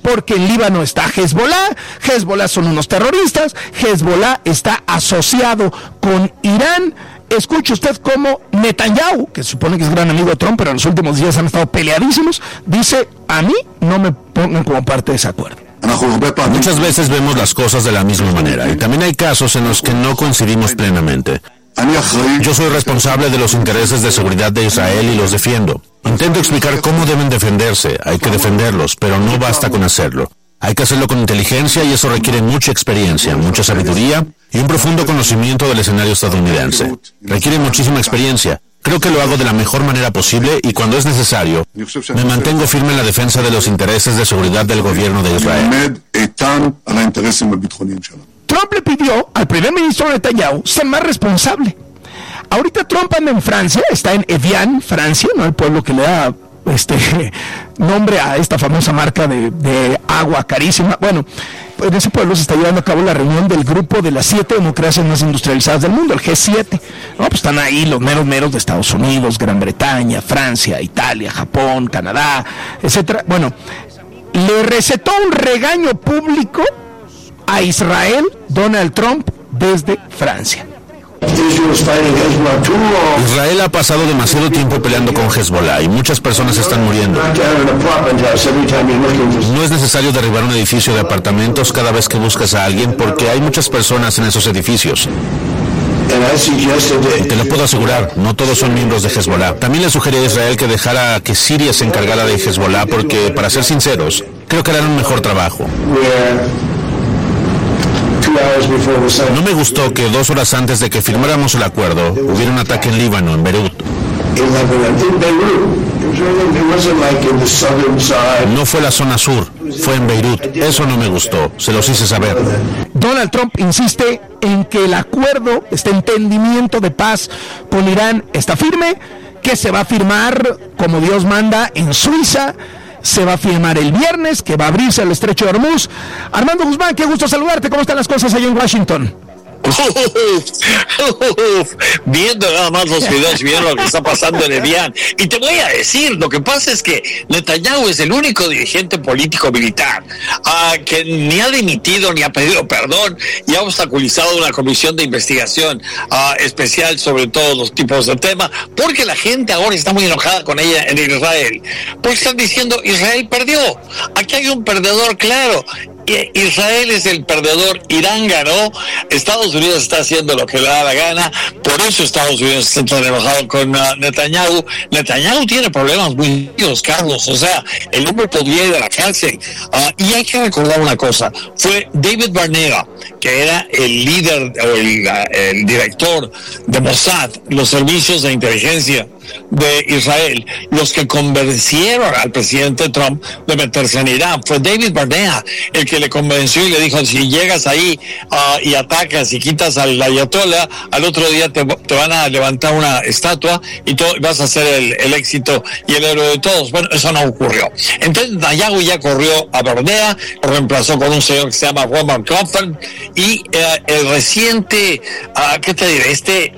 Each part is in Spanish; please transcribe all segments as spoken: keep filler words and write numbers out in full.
porque en Líbano está Hezbollah, Hezbollah son unos terroristas, Hezbollah está asociado con Irán. Escuche usted cómo Netanyahu, que se supone que es gran amigo de Trump, pero en los últimos días han estado peleadísimos, dice: a mí no me pongan como parte de ese acuerdo. Muchas veces vemos las cosas de la misma manera, y también hay casos en los que no coincidimos plenamente. Yo soy responsable de los intereses de seguridad de Israel y los defiendo. Intento explicar cómo deben defenderse, hay que defenderlos, pero no basta con hacerlo. Hay que hacerlo con inteligencia y eso requiere mucha experiencia, mucha sabiduría y un profundo conocimiento del escenario estadounidense. Requiere muchísima experiencia. Creo que lo hago de la mejor manera posible y cuando es necesario, me mantengo firme en la defensa de los intereses de seguridad del gobierno de Israel. Trump le pidió al primer ministro Netanyahu ser más responsable. Ahorita Trump anda en Francia, está en Evian, Francia, ¿no? El pueblo que le da este nombre a esta famosa marca de, de agua carísima. Bueno, en ese pueblo se está llevando a cabo la reunión del grupo de las siete democracias más industrializadas del mundo, el G siete. No, pues están ahí los meros meros de Estados Unidos, Gran Bretaña, Francia, Italia, Japón, Canadá, etcétera. Bueno, le recetó un regaño público a Israel, Donald Trump, desde Francia. Israel ha pasado demasiado tiempo peleando con Hezbollah y muchas personas están muriendo. No es necesario derribar un edificio de apartamentos cada vez que buscas a alguien porque hay muchas personas en esos edificios. Y te lo puedo asegurar, no todos son miembros de Hezbollah. También le sugerí a Israel que dejara que Siria se encargara de Hezbollah porque, para ser sinceros, creo que harán un mejor trabajo. No me gustó que dos horas antes de que firmáramos el acuerdo hubiera un ataque en Líbano, en Beirut. No fue la zona sur, fue en Beirut. Eso no me gustó, se los hice saber. Donald Trump insiste en que el acuerdo, este entendimiento de paz con Irán está firme, que se va a firmar como Dios manda en Suiza. Se va a firmar el viernes, que va a abrirse el estrecho de Hormuz. Armando Guzmán, qué gusto saludarte. ¿Cómo están las cosas allá en Washington? Viendo nada más los videos, viendo lo que está pasando en Evian. Y te voy a decir, lo que pasa es que Netanyahu es el único dirigente político militar uh, que ni ha dimitido ni ha pedido perdón y ha obstaculizado una comisión de investigación uh, especial sobre todos los tipos de temas, porque la gente ahora está muy enojada con ella en Israel, porque están diciendo Israel perdió. Aquí hay un perdedor claro. Israel es el perdedor, Irán ganó, Estados Unidos está haciendo lo que le da la gana, por eso Estados Unidos está tan enojado con uh, Netanyahu. Netanyahu tiene problemas muy serios, Carlos, o sea, el hombre podría ir a la cárcel. Uh, y hay que recordar una cosa, fue David Barnea, que era el líder o el, uh, el director de Mossad, los servicios de inteligencia de Israel, los que convencieron al presidente Trump de meterse en Irán. Fue David Barnea el que le convenció y le dijo: si llegas ahí uh, y atacas y quitas al ayatollah, al otro día te, te van a levantar una estatua y todo, vas a ser el, el éxito y el héroe de todos. Bueno, eso no ocurrió. Entonces Netanyahu ya corrió a Barnea, lo reemplazó con un señor que se llama Roman Coffin, y uh, el reciente, uh, ¿qué te diré? Este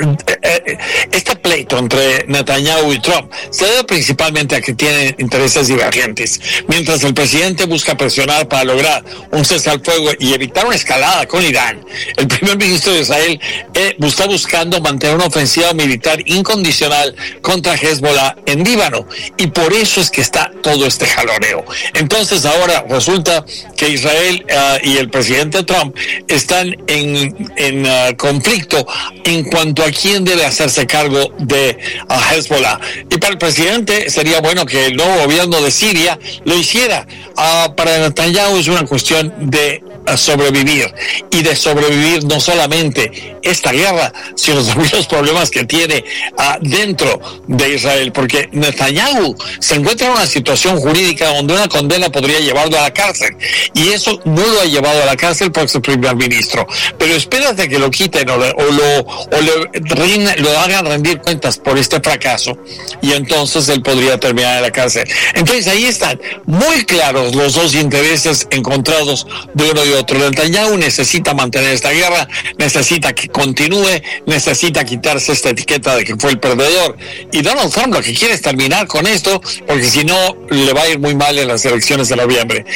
Este pleito entre Netanyahu y Trump se debe principalmente a que tienen intereses divergentes. Mientras el presidente busca presionar para lograr un cese al fuego y evitar una escalada con Irán, el primer ministro de Israel eh, está buscando mantener una ofensiva militar incondicional contra Hezbollah en Líbano, y por eso es que está todo este jaloneo. Entonces ahora resulta que Israel uh, y el presidente Trump están en, en uh, conflicto en cuanto a quién debe hacerse cargo de uh, Hezbollah. Y para el presidente sería bueno que el nuevo gobierno de Siria lo hiciera. Uh, para Netanyahu es una cuestión de uh, sobrevivir, y de sobrevivir no solamente esta guerra, sino también los problemas que tiene uh, dentro de Israel, porque Netanyahu se encuentra en una situación jurídica donde una condena podría llevarlo a la cárcel, y eso no lo ha llevado a la cárcel por su primer ministro. Pero espérate que lo quiten o, le, o lo o le, lo hagan rendir cuentas por este fracaso, y entonces él podría terminar en la cárcel. Entonces ahí están muy claros los dos intereses encontrados de uno y otro. Netanyahu necesita mantener esta guerra, necesita que continúe, necesita quitarse esta etiqueta de que fue el perdedor, y Donald Trump lo que quiere es terminar con esto, porque si no le va a ir muy mal en las elecciones de noviembre.